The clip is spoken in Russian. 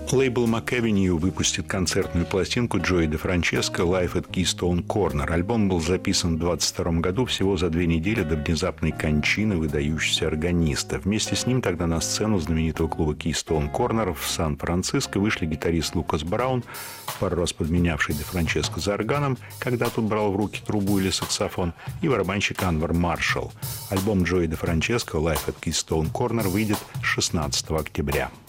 Лейбл McAvenue выпустит концертную пластинку Джои де Франческо «Live at Keystone Corner». Альбом был записан в 1922 году, всего за 2 недели до внезапной кончины выдающегося органиста. Вместе с ним тогда на сцену знаменитого клуба Keystone Corner в Сан-Франциско вышли гитарист Лукас Браун, пару раз подменявший де Франческо за органом, когда тот брал в руки трубу или саксофон, и барабанщик Анвар Маршалл. Альбом Джои де Франческо «Live at Keystone Corner» выйдет 16 октября.